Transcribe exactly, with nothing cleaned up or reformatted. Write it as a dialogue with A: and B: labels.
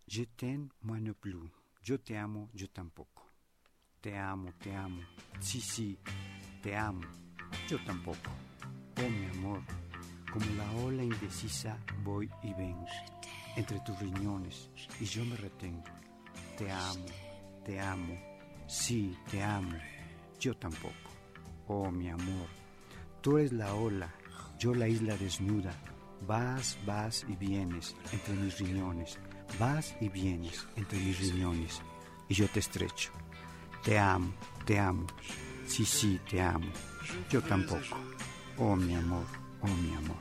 A: Je t'aime, moi no plus. Yo te amo, yo tampoco. Te amo, te amo. Sí, sí, te amo. Yo tampoco. Oh, mi amor, como la ola indecisa voy y vengo entre tus riñones y yo me retengo. Te amo, te amo. Sí, te amo. Yo tampoco. Oh, mi amor, tú eres la ola, yo la isla desnuda. Vas, vas y vienes entre mis riñones. Vas y vienes entre mis riñones y yo te estrecho. Te amo, te amo. Sí, sí, te amo. Yo tampoco. Oh, mi amor, oh, mi amor.